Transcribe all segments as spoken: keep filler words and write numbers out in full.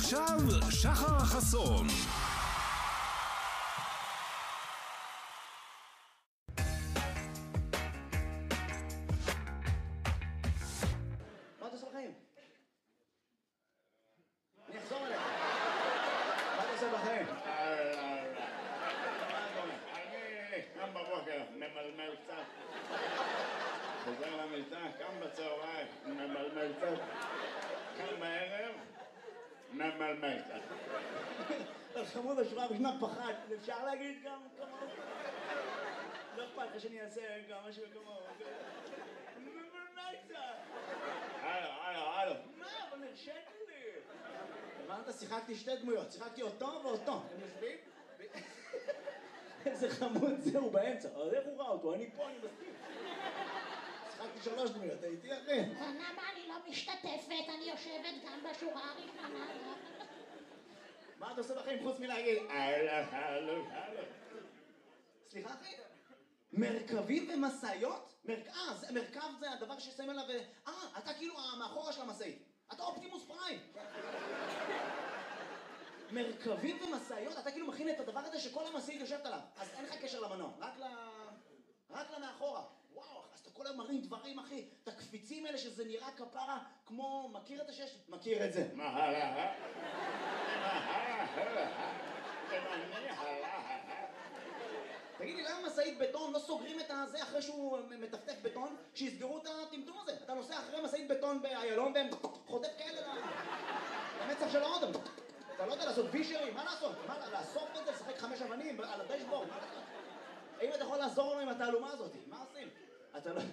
ועכשיו שחר חסון. מה אתה עושה בחיים? אני אחזור אליך. מה אתה עושה בחיים? אני קם בבוקר, ממלמל קצת. חוזר למיטה, קם בצהריים, ממלמל קצת. קם בערב, ממלמל קצת. חמוד השורה בשנת פחד, אפשר להגיד גם כמוהו? לא אכפת לך שאני אעשה גם משהו כמוהו. ממלמל קצת. הלו, הלו, הלו. מה? אבל נרשת לי. הבנת? שיחקתי שתי דמויות, שיחקתי אותו ואותו. הם יושבים? איזה חמוד זה, הוא באמצע. אז איך הוא ראה אותו? אני פה, אני מסכים. שיחקתי שלוש דמויות, הייתי אחי. למה אני לא משתתפת? אני יושבת גם בשורה הראשונה. מה אתה עושה בחיים חוץ מלהגיד? הלו, הלו, הלו. סליחה אחי? מרכבים ומשאיות? אה, מרכב זה הדבר ששמים עליו... אה, אתה כאילו המאחורה של המשאית. אתה אופטימוס פריים. מרכבים ומשאיות? אתה כאילו מכין את הדבר הזה שכל המשאית יושבת עליו. אז אין לך קשר למנוע, רק ל... רק למאחורה. וואו, אז אתה כל היום מרים דברים, אחי. את הקפיצים האלה שזה נראה כפרה כמו... מכיר את השש? מכיר את זה. מה הלאה? מה הלאה? תמני הלאה. תגיד לי, למה משאית בטון לא סוגרים את הזה אחרי שהוא מטפטף בטון, שיסגרו את הטמטום הזה? אתה נוסע אחרי משאית בטון באיילון והם חוטף כאלה למצח של האוטו. אתה לא יודע לעשות וישרים, מה לעשות? מה, לאסוף את זה, לשחק חמש אבנים על הדשבורד, מה לעשות? האם אתה יכול לעזור לנו עם התעלומה הזאת? מה עושים? אתה לא...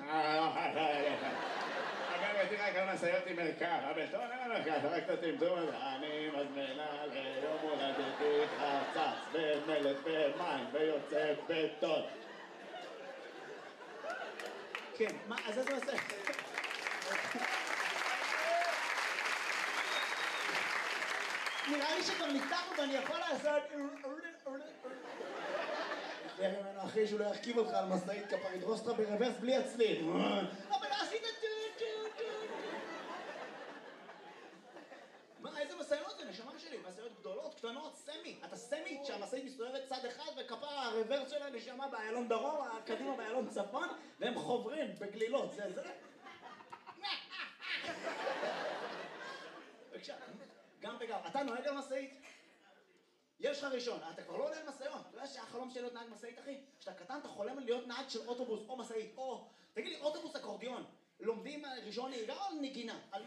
אגב, תראה כמה משאיות עם מרכב, הבטון אין מרכב, רק את הטמטום הזה. אני מזמינה ליום הולדתי חצץ במלט במים ויוצא בטון. כן, מה, אז איזה עושה? נראה לי שכבר ניתח אותו, אני יכול לעשות... תראה ממנו אחי שהוא לא ירכיב אותך על משאית כפר, ידרוס אותך ברוורס בלי הצליל. אבל לא עשית טו טו טו. מה, איזה משאיות זה? נשמה שלי, משאיות גדולות, קטנות, סמי. אתה סמי שהמשאית מסתובבת צד אחד וכפר הרוורס שלה נשמה באיילון דרום, הקדימה באיילון צפון, והם חוברים בגלילות, זה זה. בבקשה, גם וגם. אתה נוהג על משאית? יש לך ראשון, אתה כבר לא עולה על משאיות. אתה יודע שהחלום שלי להיות נהג משאית, אחי? כשאתה קטן, אתה חולם על להיות נהג של אוטובוס או משאית, או... תגיד לי, אוטובוס אקורדיון, לומדים ראשון נהיגה או נגינה? על מה?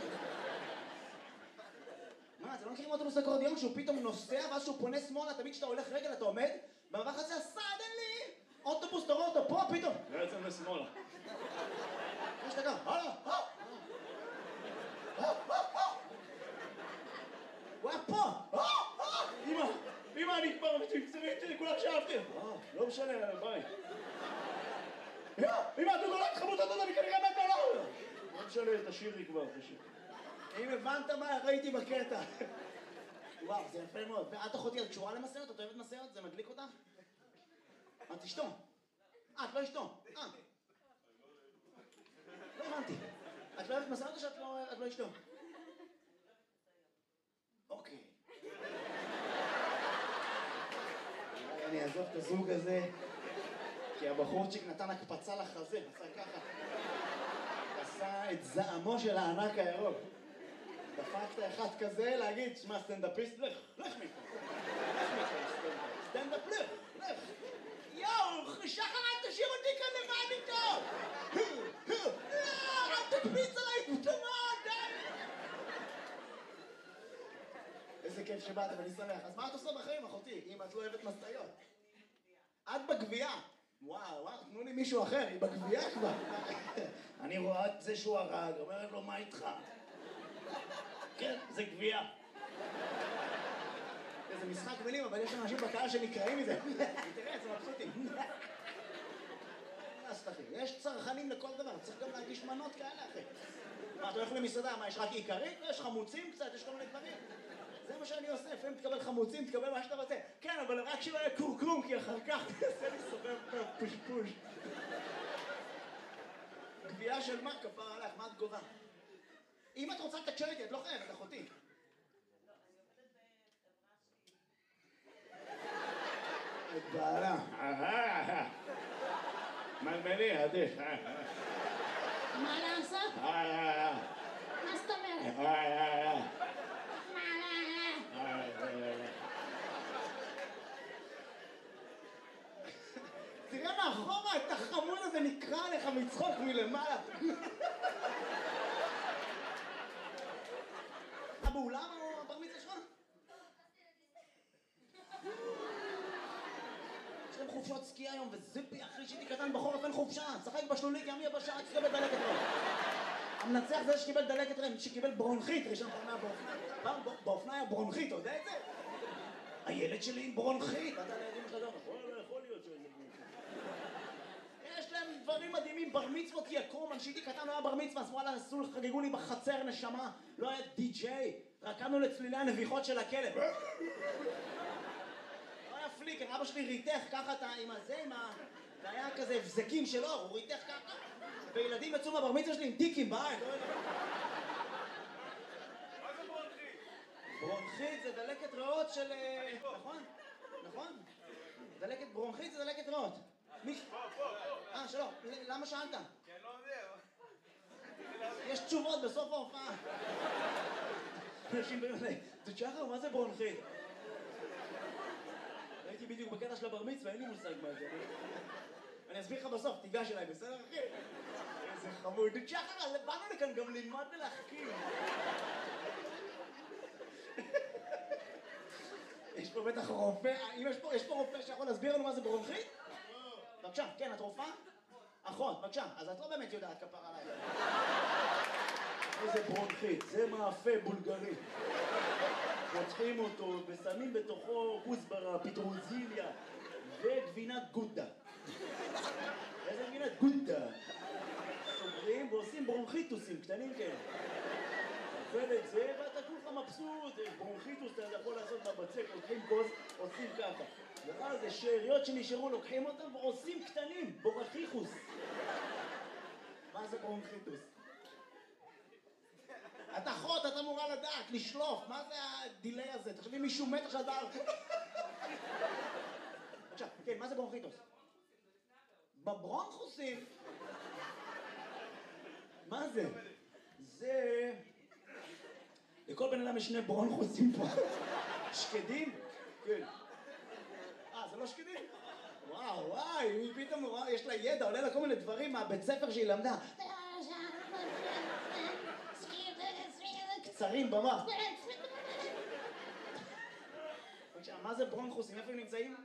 מה, אתם לא מכירים אוטובוס אקורדיון שהוא פתאום נוסע ואז שהוא פונה שמאלה, תמיד כשאתה הולך רגל, אתה עומד, במעבר חצי סדנלי! אוטובוס, תראו אותו פה, פתאום! לא יוצא בשמאלה. מה שאתה גם? הלו, הו! הוא היה פה! אמא, אמא, אני כבר מצטרית, כולם שאהבתי. לא משנה, ביי. אמא, אתה נולד חמוד, אתה נולד, כנראה מת עליו. לא משנה, תשאיר לי כבר, תשאיר. אם הבנת מה ראיתי בקטע. וואו, זה יפה מאוד. ואת אחותי, את קשורה למשאיות? את אוהבת משאיות? זה מדליק אותך? את אשתו. אה, את לא אשתו. אה. לא הבנתי. את לא אוהבת משאיות או שאת לא אשתו? אוקיי. אני אעזוב את הזוג הזה, כי הבחורצ'יק נתן הקפצה לחזה, עשה ככה. עשה את זעמו של הענק הירוק. דפקת אחד כזה להגיד, שמע, סטנדאפיסט, לך, לך מפה. לך מפה, סטנדאפ, לך, לך. יואו, שחר, אל תשאיר אותי כאן לבד איתו. לא, אל תקפיץ עליי פתאום, די. איזה כיף שבאת, ואני שמח. אז מה את עושה בחיים, אחותי, אם את לא אוהבת משאיות? את בגבייה. וואו, וואו, תנו לי מישהו אחר, היא בגבייה כבר. אני רואה את זה שהוא הרג, אומרת לו, מה איתך? כן, זה גבייה. זה משחק מילים, אבל יש אנשים בקהל שנקראים מזה. תראה, זה מבסוטים. יש צרכנים לכל דבר, צריך גם להגיש מנות כאלה, אחי. מה, אתה הולך למסעדה, מה, יש רק עיקרית? יש חמוצים קצת, יש כל מיני דברים. זה מה שאני עושה, לפעמים תקבל חמוצים, תקבל מה שאתה רוצה. כן, אבל רק שלא יהיה קורקום, כי אחר כך תעשה לי סובב פושפוש. גבייה של מה? כפר עליך, מה את גובה? אם את רוצה לתקשר איתי, את לא חייבת, אחותי. את בעלה. מלמלי, עדיף. מה לעשות? מה זאת אומרת? תראה מאחורה, את החמוד הזה נקרא לך מצחוק מלמעלה. אתה באולם או הבר מצווה שלך? יש להם חופשות סקי היום, וזיפי אחי שהייתי קטן בחורף אין חופשה. צחק בשלולית, ימי הבשעה, תקבל דלקת רם. המנצח זה שקיבל דלקת רם, שקיבל ברונכית, ראשון פעם באופניים. פעם באופניים היה ברונכית, אתה יודע את זה? הילד שלי עם ברונכית. אתה לילדים שלך גם, יכול להיות שזה ברונכית. יש להם דברים מדהימים, בר מצוות יקום, כשהייתי קטן לא היה בר מצווה, אז וואלה, עשו, חגגו לי בחצר נשמה, לא היה די-ג'יי, רקדנו לצלילי הנביחות של הכלב. לא היה פליקר, אבא שלי ריתך ככה עם הזה, עם ה... זה היה כזה הבזקים שלו, הוא ריתך ככה, וילדים יצאו מהבר מצווה שלי עם דיקים בעין, לא יודע. מה זה ברונכית? ברונכית זה דלקת ריאות של... נכון? נכון? דלקת ברונכית זה דלקת ריאות. מי... פה, פה, פה. אה, שלום, למה שאלת? כי אני לא יודע. יש תשובות בסוף ההופעה. אנשים באים אליי, תשחר, מה זה ברונכית? הייתי בדיוק בקטע של הבר מצווה, אין לי מושג מה זה. אני אסביר לך בסוף, תיגש אליי, בסדר אחי? איזה חמוד. תשחר, באנו לכאן גם ללמוד ולהחכים. יש פה בטח רופא, אם יש פה, יש פה רופא שיכול להסביר לנו מה זה ברונכית? בבקשה, כן, את רופאה? אחות, בבקשה, אז את לא באמת יודעת כפר עליי. איזה ברונכית, זה מאפה בולגרי. פותחים אותו ושמים בתוכו כוסברה, פטרוזיליה וגבינת גודה. איזה גבינת גודה? סוגרים ועושים ברונכיטוסים קטנים כאלה. תאכל את זה ואתה כולך מבסוט, ברונכיטוס אתה יכול לעשות בבצק, לוקחים כוס, עושים ככה. ואז זה שאריות שנשארו, לוקחים אותם ועושים קטנים, בורחיחוס. מה זה ברונכיטוס? את אחות, את אמורה לדעת, לשלוף, מה זה הדילי הזה? תחשבי מישהו מת עכשיו דבר. עכשיו, כן, מה זה ברונכיטוס? בברונכוסים? מה זה? זה... לכל בן אדם יש שני ברונכוסים פה. שקדים? כן. אה, זה לא שקדים? וואו, וואי, היא פתאום, יש לה ידע, עולה לה כל מיני דברים מהבית ספר שהיא למדה. קצרים במוח. מה זה ברונכוסים? איפה הם נמצאים?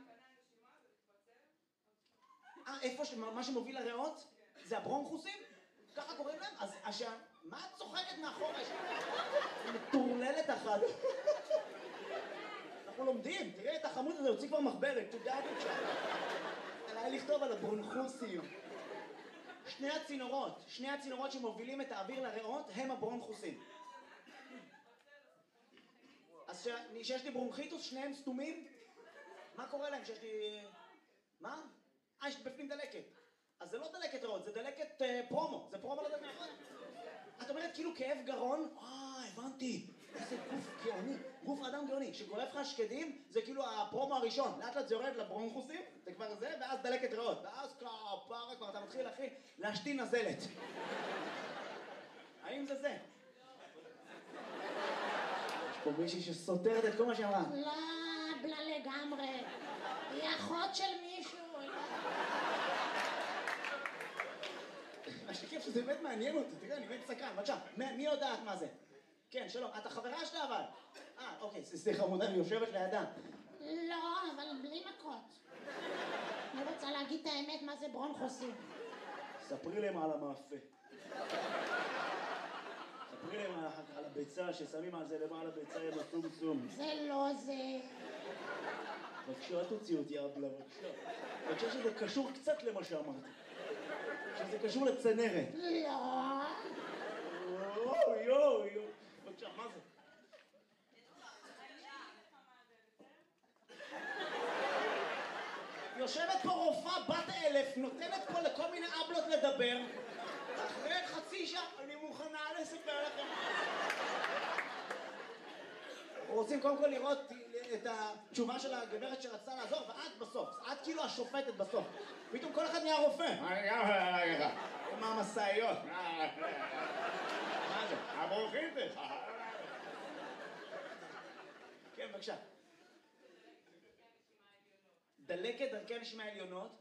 אה, איפה מה שמוביל לריאות? זה הברונכוסים? ככה קוראים להם? אז מה את צוחקת מאחורה? מטורללת אחת. אנחנו לומדים, תראה את החמוד הזה, הוציא כבר מחברת, תודה בבקשה. עליי לכתוב על הברונכוסים. שני הצינורות, שני הצינורות שמובילים את האוויר לריאות הם הברונכוסים. אז שיש לי ברונכיטוס, שניהם סתומים? מה קורה להם שיש לי... מה? אה, יש בפנים דלקת. אז זה לא דלקת ריאות, זה דלקת פרומו. זה פרומו לדלקת ריאות. את אומרת כאילו כאב גרון? אה, הבנתי. איזה גוף גאוני. גוף אדם גאוני. שגורף לך שקדים, זה כאילו הפרומו הראשון. לאט לאט זה יורד לברונכוסים, זה כבר זה, ואז דלקת ריאות. ואז כפרה כבר אתה מתחיל, אחי, להשתין נזלת. האם זה זה? יש פה מישהי שסותרת את כל מה שאמרה. לא, בלה לגמרי. היא אחות של מישהו. מה שכיף שזה באמת מעניין אותי, תראה, אני באמת סקרן, בבקשה, מי יודעת מה זה? כן, שלום, את החברה שלה אבל? אה, אוקיי, סליחה חמודה, אני יושבת לידה. לא, אבל בלי מכות. אני רוצה להגיד את האמת מה זה ברונכוסים. ספרי להם על המאפה. ספרי להם על הביצה ששמים על זה למעלה ביצה עם הסומסום. זה לא זה. בבקשה, תוציא אותי אבלה, בבקשה. בבקשה שזה קשור קצת למה שאמרתי. שזה קשור לצנרת. לא. יואו, יואו, יואו. בבקשה, מה זה? יושבת פה רופאה בת אלף, נותנת פה לכל מיני אבלות לדבר. אחרי חצי שעה אני מוכנה לספר לכם. רוצים קודם כל לראות את התשובה של הגברת שרצתה לעזור, ואת בסוף, את כאילו השופטת בסוף. פתאום כל אחד נהיה רופא. אני גם אגיד לך. עם המסעיות. מה זה? הברוכים לך. כן, בבקשה. דלקת דרכי הנשימה העליונות.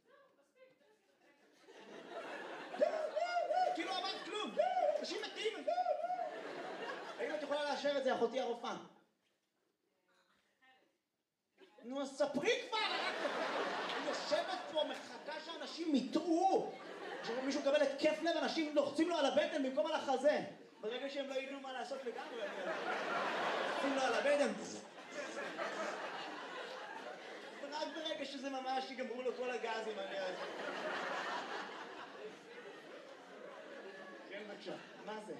כאילו אמרת כלום. אנשים מתים. האם את יכולה לאשר את זה, אחותי הרופאה? נו, אז ספרי כבר! אני יושבת פה, מחכה שאנשים יטעו. עכשיו מישהו מקבל התקף לב, אנשים לוחצים לו על הבטן במקום על החזה. ברגע שהם לא ידעו מה לעשות לגמרי, לוחצים לו על הבטן. ורק ברגע שזה ממש יגמרו לו כל הגזים, אני אז... כן, בבקשה. מה זה?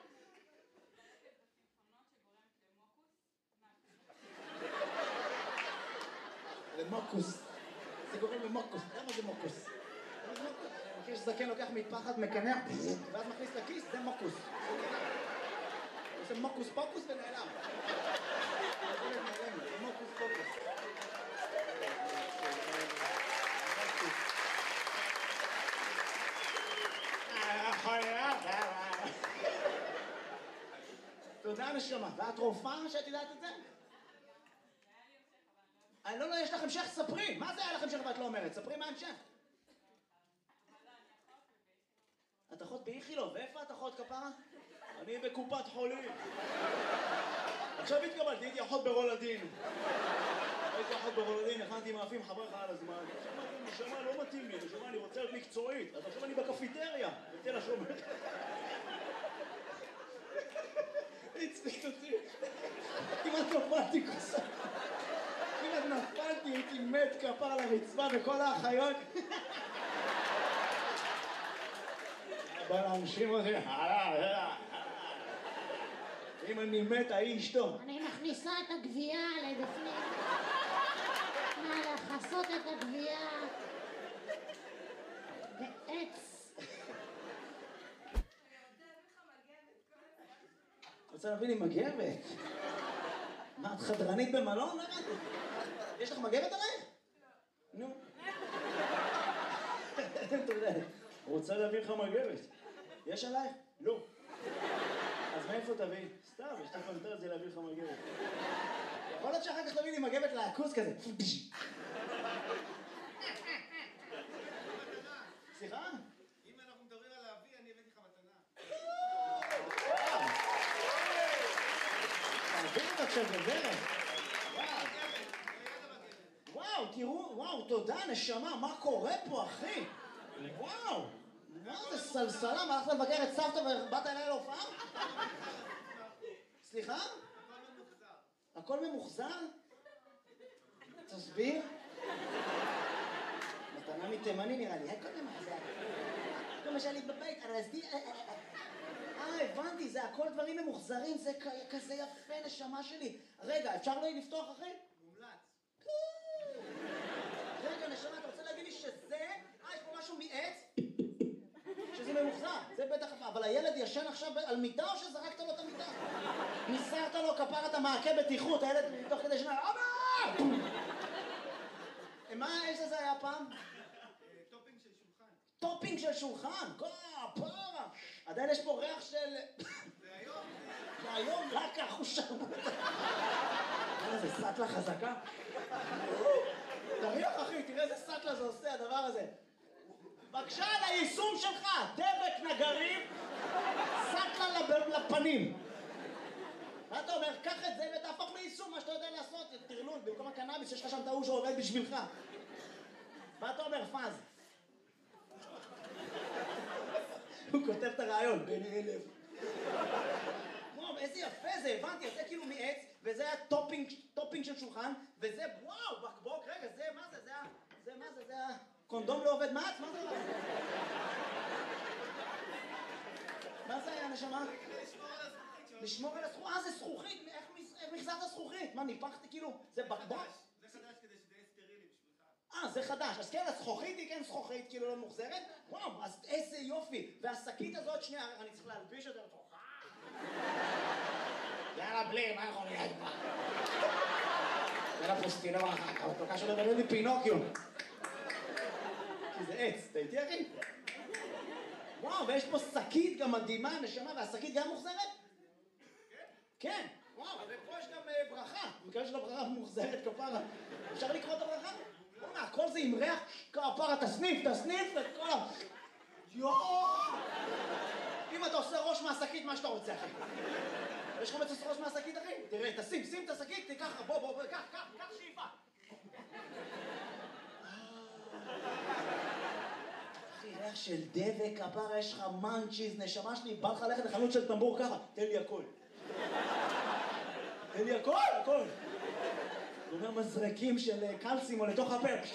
למוקוס. זה גורם למוקוס. למה זה מוקוס? אני מכיר שזקן לוקח מטפחת, מקנח, ואז מכניס לכיס, זה מוקוס. עושה מוקוס פוקוס ונעלם. זה מוקוס פוקוס. תודה נשמה. ואת רופאה שאת יודעת את זה? אני לא, לא, יש לך המשך, ספרי. מה זה היה לך המשך ואת לא אומרת? ספרי מה המשך. את אחות באיכילוב, ואיפה את אחות כפרה? אני בקופת חולים. עכשיו התקבלתי, הייתי אחות ברולדין. הייתי אחות ברולדין, הכנתי מאפים חברך על הזמן. נשמה, לא מתאים לי, נשמה, אני רוצה להיות מקצועית. אז עכשיו אני בקפיטריה, בתל השומר. הצליחת אותי. כמעט נפלתי כוסה. כמעט נפלתי, הייתי מת כפר לרצפה וכל האחיות. בא להנשים אותי, אם אני מת, ההיא אשתו. אני מכניסה את הגבייה לבפנים. מה, לחסות את הגבייה בעץ. רוצה להביא לי מגבת? מה, את חדרנית במלון? לא הבנתי. יש לך מגבת עלייך? לא. נו. אתה יודע, רוצה להביא לך מגבת. יש עלייך? לא. אז מאיפה תביא? סתם, יש לך פנטזיה להביא לך מגבת. יכול להיות שאחר כך תביא לי מגבת לעכוס כזה. סליחה? אם אנחנו מדברים על להביא, אני הבאתי לך מתנה. תעביר בבקשה גברת. וואו, תראו, וואו, תודה, נשמה, מה קורה פה, אחי? וואו, מה זה סלסלה? מה, הלכת לבקר את סבתא ובאת אליי להופעה? סליחה? הכל ממוחזר? תסביר. מתנה מתימני נראה לי, הכל ממוחזר. למשל, בבית, הרסתי... אה, הבנתי, זה הכל דברים ממוחזרים, זה כזה יפה, נשמה שלי. רגע, אפשר לי לפתוח, אחי? מומלץ. רגע, נשמה, אתה רוצה להגיד לי שזה... אה, יש פה משהו מעץ? שזה ממוחזר, זה בטח... אבל הילד ישן עכשיו על מיטה או שזרקת לו את המיטה? ניסרת לו כפרת המעקה בטיחות, הילד תוך כדי שנה... אבא! מה האש הזה היה פעם? טופינג של שולחן. טופינג של שולחן? כפרה! עדיין יש פה ריח של... והיום... והיום רק אחושה. איזה סטלה חזקה. תריח אחי, תראה איזה סטלה זה עושה הדבר הזה. בבקשה על היישום שלך, דבק נגרים, סטלה לפנים. מה אתה אומר? קח את זה ותהפוך ליישום, מה שאתה יודע לעשות, תרלול, במקום הקנאביס יש לך שם את ההוא שעובד בשבילך. מה אתה אומר, פאז? הוא כותב את הרעיון, בין אלף. וואו, איזה יפה זה, הבנתי, זה כאילו מעץ, וזה היה טופינג, טופינג של שולחן, וזה, וואו, בקבוק, רגע, זה, מה זה, זה, זה, מה זה, זה, קונדום לא עובד מעץ, מה זה? מה זה היה, נשמה? לשמור על הזכוכית, אה, זה זכוכית, איך מחזרת זכוכית? מה, ניפחתי כאילו, זה בקבוק? זה חדש כדי שזה יהיה סטרילי בשבילך. אה, זה חדש, אז כן, הזכוכית היא כן זכוכית, כאילו לא מוחזרת? וואו, אז איזה יופי, והשקית הזאת, שנייה, אני צריך להלביש אותה לתוכה. יא יאללה, בלי, מה יכול להיות כבר? יאללה, פוסטינו אחר כך, אותו קשור לדבר לי פינוקיו. כי זה עץ, אתה איתי אחי? וואו, ויש פה שקית גם מדהימה, נשמה, והשקית גם מוחזרת? כן. וואו, ופה יש גם ברכה. מקווה של הברכה מוחזרת כפרה. אפשר לקרוא את הברכה? בוא'נה, הכל זה עם ריח כפרה, תסניף, תסניף את כל ה... יואו! אם אתה עושה ראש מהשקית, מה שאתה רוצה, אחי? יש לך מצוס ראש מהשקית, אחי? תראה, תשים, שים את השקית, תיקח, בוא, בוא, בוא, קח, קח, קח שאיפה. אחי, ריח של דבק, כפרה, יש לך מנצ'יז, נשמה שלי, בא לך ללכת לחנות של טמבור ככה, תן לי הכל. תן לי הכל, הכל. הוא אומר מזרקים של קלסים או לתוך הפה. ככה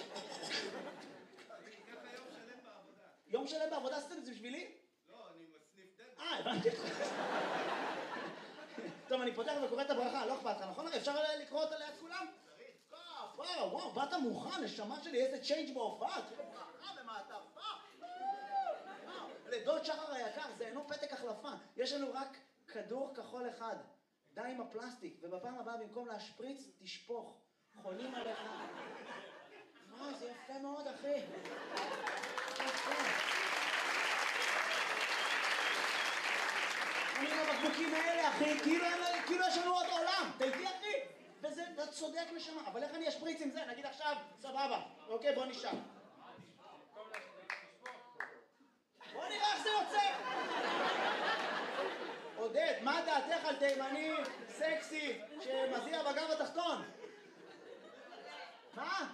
יום שלם בעבודה. יום שלם בעבודה עשיתם את זה בשבילי? לא, אני מסניף דלת. אה, הבנתי. טוב, אני פותח וקורא את הברכה, לא אכפת לך, נכון? אפשר לקרוא אותה ליד כולם? כפרה, וואו, באת מוכן, נשמה שלי, איזה צ'יינג' בהופעה, תראה ברכה במעטפה. לדוד שחר היקר, זה אינו פתק החלפה, יש לנו רק כדור כחול אחד. די עם הפלסטיק, ובפעם הבאה במקום להשפריץ, תשפוך. חולים עליך. וואו, זה יפה מאוד, אחי. יפה. אני עם הבקבוקים האלה, אחי, כאילו, כאילו יש לנו עוד עולם. אתה איתי, אחי? וזה, אתה צודק נשמה. אבל איך אני אשפריץ עם זה? נגיד עכשיו, סבבה. אוקיי, בוא נשאר. בוא נראה איך זה יוצא. עודד, מה דעתך על תימני סקסי שמזיע בגב התחתון? מה?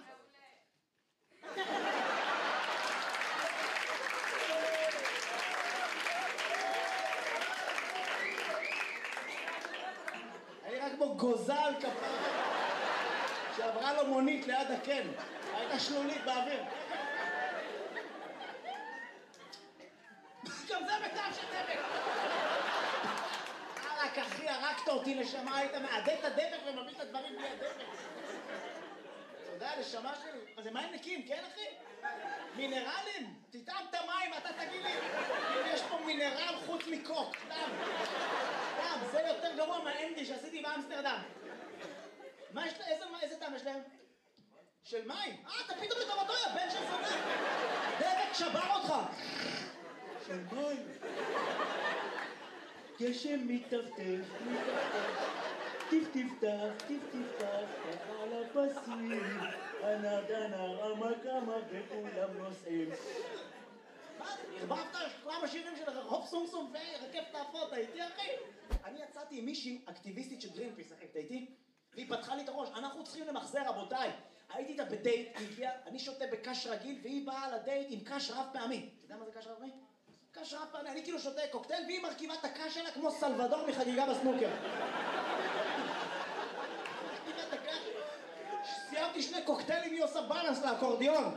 אני רק כמו גוזל כפרה שעברה לו מונית ליד הקן. הייתה שלולית באוויר. גם זה בטעם של דבק. רק אחי, הרגת אותי נשמה, היית מעדד את הדבק ומביא את הדברים בלי הדבק. אתה יודע, נשמה שלי, אבל זה מים נקיים, כן אחי? מינרלים? תטעם את המים, אתה תגיד לי, אם יש פה מינרל חוץ מקוק, סתם. סתם, זה יותר גרוע מהאנדי שעשיתי באמסטרדם. מה יש להם? איזה טעם יש להם? של מים? אה, אתה פתאום לטובתו, יא בן של זונה. דבק שבר אותך. של מים. גשם מטפטף, מטפטף, טיפ-טיפטף, טיפ-טיפטף, ככה על הפסים, הנרדן הרמק רמק וכולם נוסעים. מה? הרבבת כמה שירים של הופ סום סום ורקף תעפות, הייתי אחי? אני יצאתי עם מישהי אקטיביסטית של גרינפיס, אחי, אתה איתי? והיא פתחה לי את הראש, אנחנו צריכים למחזר רבותיי. הייתי איתה בדייט, היא הגיעה, אני שותה בקש רגיל והיא באה לדייט עם קש רב פעמי. אתה יודע מה זה קש רב פעמי? קש רב פעמי, אני כאילו שותה קוקטייל והיא מרכיבה את הקש שלה כמו סלבדור מחגיגה בסנוקר. מרכיבה את הקש, סיימתי שני קוקטיילים, היא עושה בלנס לאקורדיון.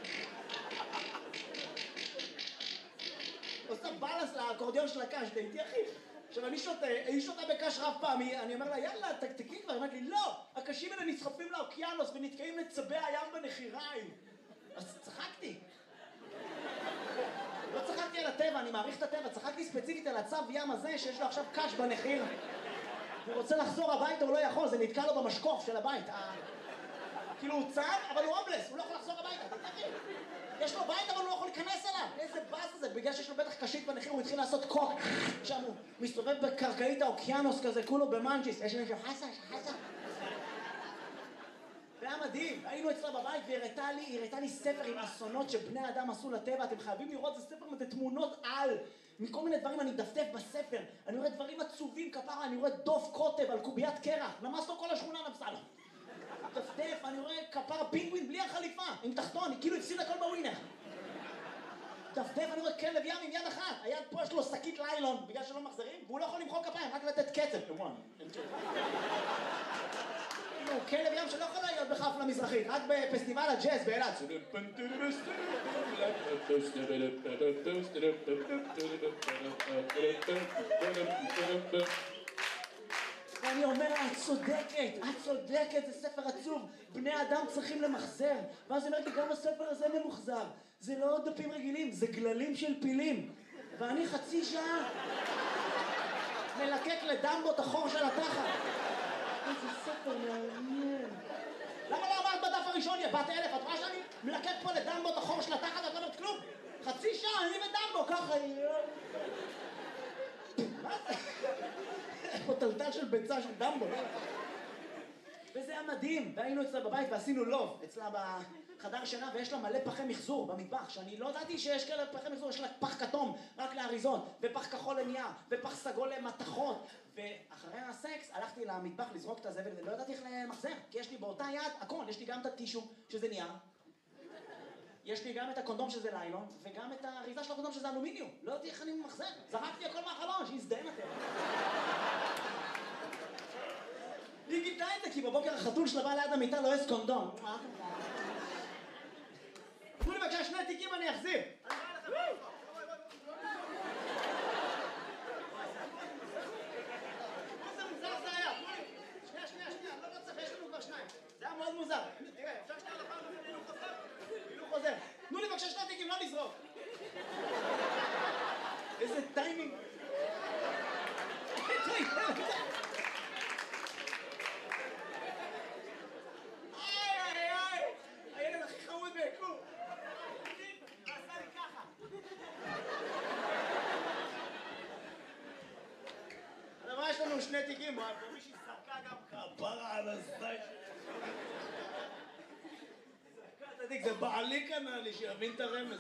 עושה בלנס לאקורדיון של הקש, דייתי אחי. עכשיו אני שותה, היא שותה בקש רב פעמי, אני אומר לה יאללה תקתקי כבר, היא אומרת לי לא, הקשים האלה נסחפים לאוקיינוס ונתקעים לצבי הים בנחיריים. אז צחקתי. לא צחקתי על הטבע, אני מעריך את הטבע, צחקתי ספציפית על הצב ים הזה שיש לו עכשיו קש בנחיר. הוא רוצה לחזור הביתה, הוא לא יכול, זה נתקע לו במשקוף של הבית. כאילו הוא צב, אבל הוא הומלס, הוא לא יכול לחזור הביתה, אתה תבין? יש לו בית אבל הוא לא יכול להיכנס אליו. איזה באס זה, בגלל שיש לו בטח קשית בנחיר, הוא התחיל לעשות קוק. שם הוא מסתובב בקרקעית האוקיינוס כזה, כולו במנג'יס. יש לי מישהו, חסה, חסה. זה היה מדהים, היינו אצלה בבית והיא הראתה לי, היא הראתה לי ספר עם אסונות שבני אדם עשו לטבע, אתם חייבים לראות, זה ספר עם תמונות על, מכל מיני דברים אני דפדף בספר, אני רואה דברים עצובים כפרה, אני רואה דוף קוטב על קוביית קרח, למס לו כל השכונה נפסה לו. דפדף, אני רואה כפרה פינגווין בלי החליפה, עם תחתון, היא כאילו הפסיד הכל בווינר. דפדף, אני רואה כלב ים עם יד אחת, היד פה יש לו שקית ליילון, בגלל שלא מחזרים, והוא לא יכול למחוא כפיים, רק לתת קצב. הוא כלב ים שלא יכול להיות בחפלה מזרחית, רק בפסטיבל הג'אז באילת. ואני אומר לה, את צודקת, את צודקת, זה ספר עצוב, בני אדם צריכים למחזר. ואז היא אומרת לי, גם הספר הזה ממוחזר, זה לא דפים רגילים, זה גללים של פילים. ואני חצי שעה... מלקק לדמבו את החור של התחת. איזה ספר מעניין. למה לא אמרת בדף הראשון, יא בת אלף? את רואה שאני מלקק פה לדמבו את החור של התחת ואת לא אומרת כלום? חצי שעה, אני ודמבו, ככה... מה זה? פה טלטל של ביצה של דמבו. וזה היה מדהים, והיינו אצלה בבית ועשינו לוב, אצלה בחדר שינה, ויש לה מלא פחי מחזור במטבח, שאני לא ידעתי שיש כאלה פחי מחזור, יש לה פח כתום רק לאריזות, ופח כחול לנייר, ופח סגול למתכות, ואחרי הסקס הלכתי למטבח לזרוק את הזבל, ולא ידעתי איך למחזר, כי יש לי באותה יד הכל, יש לי גם את הטישו, שזה נייר, יש לי גם את הקונדום שזה ליילון, וגם את האריזה של הקונדום שזה אלומיניום, לא ידעתי איך אני ממחזר, זרקתי הכל מהחלון, שיזדהם אתם. היא גיתה את זה, כי בבוקר החתול שלה בא ליד המיטה לא יש קונדום. תנו לי בבקשה שני תיקים אני אחזיר. איזה מוזר זה היה. שנייה, שנייה, שנייה, לא צריך, יש לנו כבר שניים. זה היה מאוד מוזר. תראה, אפשר שנייה לפעם לפעמים הילוך חוזר? הילוך חוזר. תנו לי בבקשה שני תיקים, לא לזרוק. איזה טיימינג. יש לנו שני תיקים, מישהי זרקה גם כפרה על הזית. זרקה את התיק, זה בעלי קנה לי, שיבין את הרמז.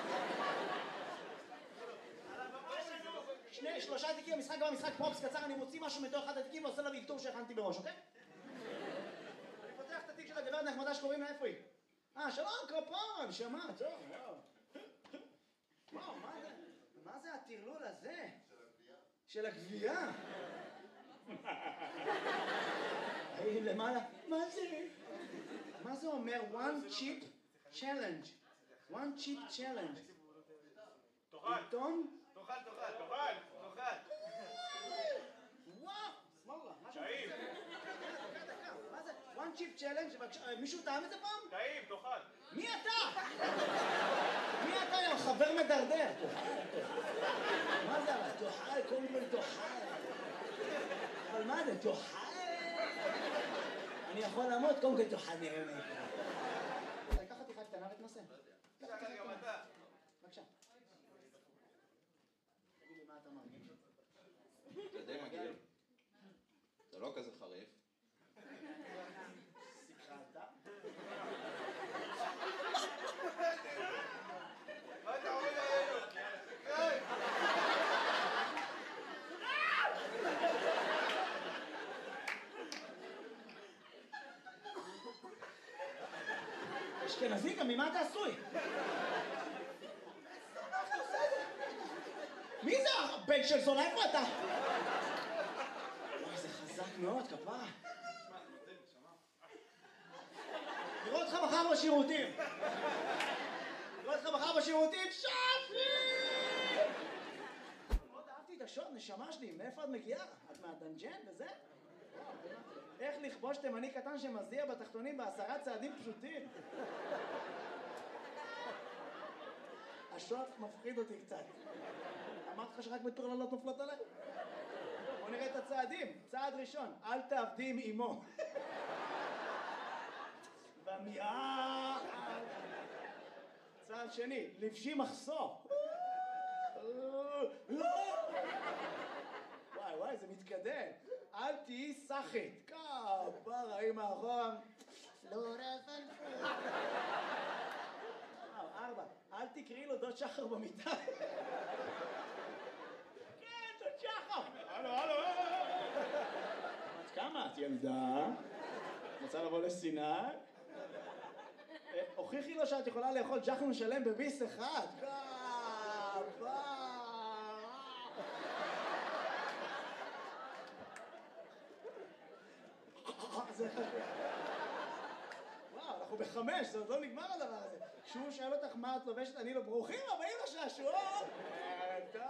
שני, שלושה תיקים, המשחק גם משחק פרופס קצר, אני מוציא משהו מתוך אחד התיקים ועושה לה וילתור שהכנתי בראש, אוקיי? אני פותח את התיק של הגברת נחמדה שקוראים לה, איפה היא? אה, שלום, כפרה, נשמה, טוב, וואו. וואו, מה זה? מה זה הטרלול הזה? של הגבייה. היי, למעלה. מה זה? מה זה אומר? one chip challenge. one chip challenge. תאכל. עיתון? תאכל, תאכל, תאכל, תאכל. וואו, סמאללה. טעים. מה זה? one chip challenge? מישהו טעם את זה פעם? טעים, תאכל. מי אתה? מי אתה, יא חבר מדרדר? מה זה אבל? תאכל, קודם כל תאכל. אבל מה זה? תאכל? אני יכול למות, קודם כל תאכל נראה לי. לקח אותי קטנה ותנסה. תאכל גם אתה. בבקשה. תגיד לי מה אתה מרגיש? זה די מגעיל. זה לא כזה חריף. סיכרת? מה אתה עומד עלינו? אשכנזי, גם ממה אתה עשוי? מי זה הבן של זונה? איפה אתה? וואי, זה חזק מאוד, כפרה. נראה אותך מחר בשירותים. נראה אותך מחר בשירותים, שפי! מאוד אהבתי את השוט, נשמה שלי, מאיפה את מגיעה? את מהדנג'ן וזה? איך לכבוש תימני קטן שמזיע בתחתונים בעשרה צעדים פשוטים? השוט מפחיד אותי קצת. אמרתי לך שרק מטורללות נופלות עליי? בוא נראה את הצעדים. צעד ראשון, אל תעבדי עם אמו. במיעה. צעד שני, לבשי מחסור. וואי וואי, זה מתקדם. אל תהיי סחית. כפרה, אמא אחורה. פלורסנט. וואו, ארבע. אל תקראי לו דוד שחר במיטה. כן, דוד שחר. הלו, הלו, הלו. את כמה? את ילדה? רוצה לבוא לסיני? הוכיחי לו שאת יכולה לאכול ג'חנון שלם בביס אחד. כפרה. וואו, אנחנו בחמש, זה עוד לא נגמר הדבר הזה. כשהוא שואל אותך מה את לובשת, אני לא ברוכים הבאים לשעשועון! אתה!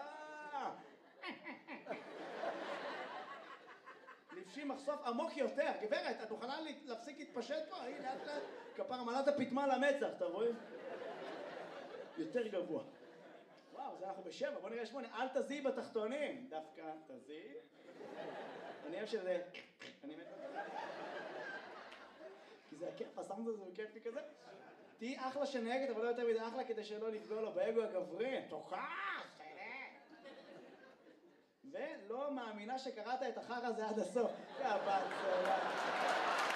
לבשי מחשוף עמוק יותר. גברת, את מוכנה להפסיק להתפשט פה? הנה, לאט לאט. כפר מלאת הפטמה למצח, אתה רואה? יותר גבוה. וואו, אז אנחנו בשבע, בוא נראה שמונה. אל תזיעי בתחתונים. דווקא תזיעי. אני אוהב שזה... אני מת... כי זה הכיף, הסאונד הזה הוא כיפי כזה. תהי אחלה שנהגת, אבל לא יותר מדי אחלה כדי שלא לפגוע לו באגו הגברי. תוכח! ולא מאמינה שקראת את החר הזה עד הסוף. יא בת זונה.